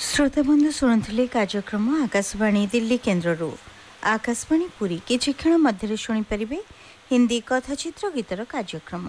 श्रोताबंधु शुणुले कार्यक्रम आकाशवाणी दिल्ली केन्द्र आकाशवाणी पुरी किछि क्षण मध्य शुणिपारे हिंदी कथाचित्र गीतर कार्यक्रम।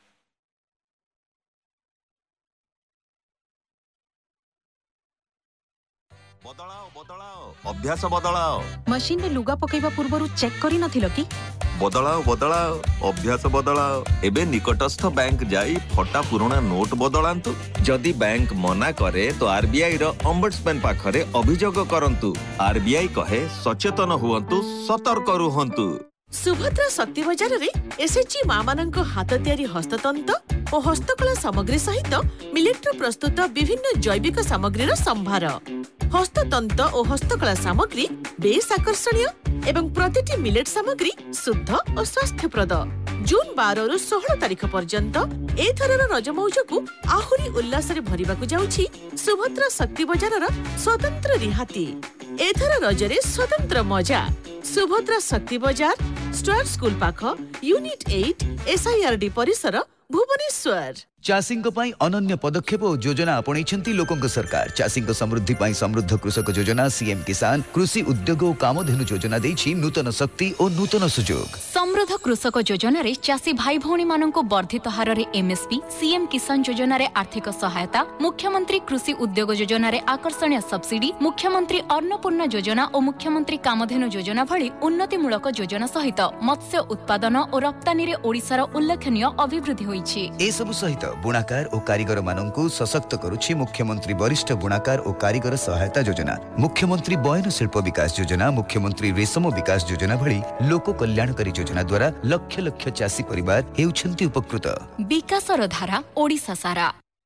बदलाओ बदलाओ अभ्यास बदलाओ। मशीन रे लुगा पकेइबा पूर्वरु चेक करि नथिलो कि? बदलाओ बदलाओ अभ्यास बदलाओ। एबे निकटस्थ बैंक जाई फटा पुराना नोट बदलांतु। जदि बैंक मना करे तो आरबीआई रो ओम्बड्समैन पाखरे अभियोग करंतु। आरबीआई कहे सचेतन हुवंतु, सतर्क रुहंतु। सुभद्रा शक्ति बजार रे एसएचजी मां मानक हाथ तयारी हस्ततंत्र और हस्तकला सामग्री सहित मिलेट्रो प्रस्तुत विभिन्न जैविक सामग्री संभार। हस्ततंत्र और हस्तकला सामग्री बेस आकर्षणीय एवं प्रतिटी मिलेट सामग्री शुद्ध और स्वास्थ्यप्रद। जून 12 रु 16 तारिख पर्यंत एथरर रज मौज को आहुरी उल्लास रे भरिबाकु जाउछि सुभद्रा शक्ति बजार स्वतंत्र रिहाती। एथर रजरे स्वतंत्र मजा। सुभद्रा शक्ति बजार स्टार स्कूल पाख यूनिट 8 SIRD परिसर भुवनेश्वर। चाषी अनन्य पदक्षेप और योजना आपणैछन्ति लोकंक सरकार। चाषी समृद्धि पाई समृद्ध कृषक योजना सीएम किसान कृषि उद्योग और कामधेनु योजना देछि नूतन शक्ति और नूतन सुजोग। समृद्ध कृषक योजना रे चाषी भाई भौणी माननको वर्धित हार रे एमएसपी, सीएम किसान योजना रे आर्थिक सहायता, मुख्यमंत्री कृषि उद्योग योजना रे आकर्षणीय सब्सिडी, मुख्यमंत्री अन्नपूर्णा योजना और मुख्यमंत्री कामधेनु योजना भली उन्नतिमूलक योजना सहित मत्स्य उत्पादन और रप्तानी रे ओडिशार उल्लेखनीय अभिवृद्धि होईछि। ए सब सहित बुणाकार और कारीगर माननकु सशक्त करुछि मुख्यमंत्री वरिष्ठ बुणाकार और कारीगर सहायता योजना, मुख्यमंत्री बयन शिल्प विकास योजना, मुख्यमंत्री रेशम विकास योजना भली लोक कल्याणकारी योजना द्वारा लक्ष लक्ष चाषी परिवार हेउछन्ति उपकृत। विकासर धारा ओडिसा सारा।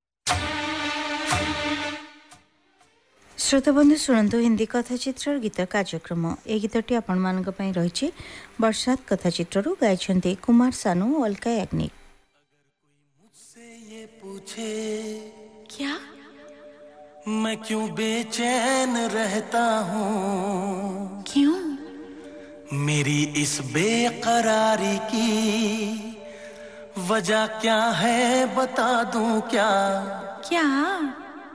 श्रोताबंधु शुणु हिंदी कथाचित्र गीत कार्यक्रम। ए गीतटी आपण मानक पई रहिछि बरसात कथाचित्ररु गायछन्ति कुमार सानू और अलका याग्निक। पूछे क्या मैं क्यों बेचैन रहता हूँ, क्यों मेरी इस बेकरारी की वजह क्या है बता दूं क्या? क्या